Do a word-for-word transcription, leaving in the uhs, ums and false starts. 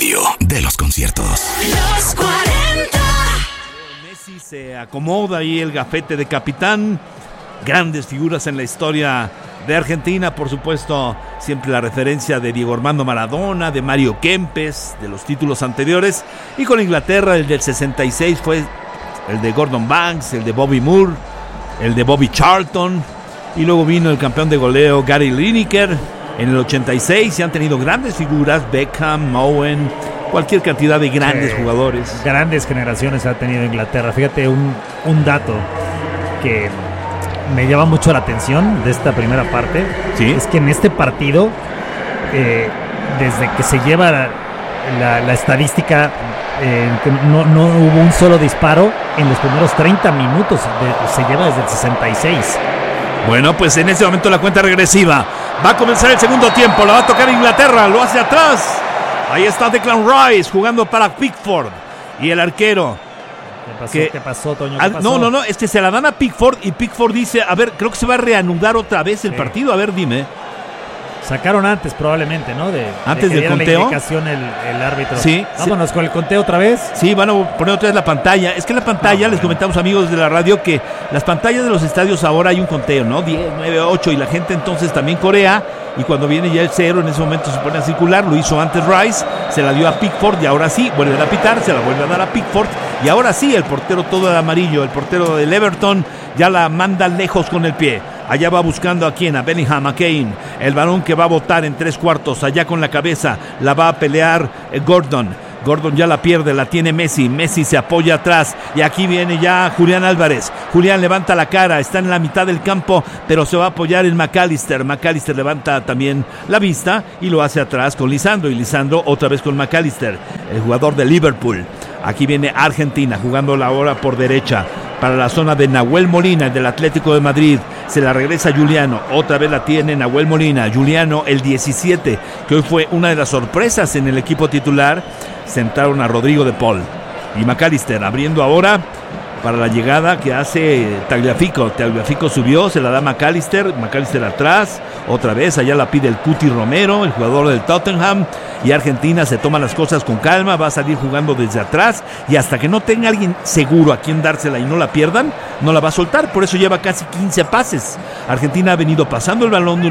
radio de los conciertos. Los cuarenta. Messi se acomoda ahí el gafete de capitán. Grandes figuras en la historia de Argentina, por supuesto, siempre la referencia de Diego Armando Maradona, de Mario Kempes, de los títulos anteriores. Y con Inglaterra, el del sesenta y seis fue el de Gordon Banks, el de Bobby Moore, el de Bobby Charlton. Y luego vino el campeón de goleo Gary Lineker en el ochenta y seis. Y han tenido grandes figuras, Beckham, Owen, cualquier cantidad de grandes eh, jugadores. Grandes generaciones ha tenido Inglaterra. Fíjate un, un dato que me llama mucho la atención de esta primera parte. ¿Sí? Es que en este partido, eh, desde que se lleva la, la, la estadística, eh, que no, no hubo un solo disparo en los primeros treinta minutos, de, se lleva desde el sesenta y seis. Bueno, pues en este momento la cuenta regresiva. Va a comenzar el segundo tiempo, la va a tocar Inglaterra, lo hace atrás. Ahí está Declan Rice jugando para Pickford. Y el arquero. ¿Qué pasó? Que, ¿Qué pasó, Toño? ¿Qué al, pasó? No, no, no, es que se la dan a Pickford y Pickford dice, a ver, creo que se va a reanudar otra vez el sí. partido. A ver, dime. Sacaron antes probablemente, ¿no? De, Antes de del conteo. La indicación el, el árbitro. Sí. Vámonos sí. con el conteo otra vez. Sí, van a poner otra vez la pantalla. Es que la pantalla, ah, les bueno. comentamos amigos de la radio que las pantallas de los estadios ahora hay un conteo, ¿no? diez, nueve, ocho y la gente entonces también corea. Y cuando viene ya el cero, en ese momento se pone a circular. Lo hizo antes Rice, se la dio a Pickford y ahora sí, vuelven a pitar, se la vuelve a dar a Pickford. Y ahora sí, el portero todo de amarillo, el portero del Everton, ya la manda lejos con el pie. Allá va buscando a quién, a Bellingham, a Kane. El balón que va a botar en tres cuartos, allá con la cabeza, la va a pelear eh, Gordon. Gordon ya la pierde, la tiene Messi. Messi se apoya atrás y aquí viene ya Julián Álvarez. Julián levanta la cara, está en la mitad del campo, pero se va a apoyar en McAllister. McAllister levanta también la vista y lo hace atrás con Lisandro. Y Lisandro otra vez con McAllister, el jugador de Liverpool. Aquí viene Argentina jugando la hora por derecha para la zona de Nahuel Molina, el del Atlético de Madrid. Se la regresa Juliano, otra vez la tiene Nahuel Molina. Juliano, el diecisiete, que hoy fue una de las sorpresas en el equipo titular. Sentaron a Rodrigo de Paul. Y McAllister abriendo ahora para la llegada que hace Tagliafico. Tagliafico subió, se la da McAllister. McAllister atrás, otra vez, allá la pide el Cuti Romero, el jugador del Tottenham. Y Argentina se toma las cosas con calma, va a salir jugando desde atrás y hasta que no tenga alguien seguro a quien dársela y no la pierdan, no la va a soltar. Por eso lleva casi quince pases. Argentina ha venido pasando el balón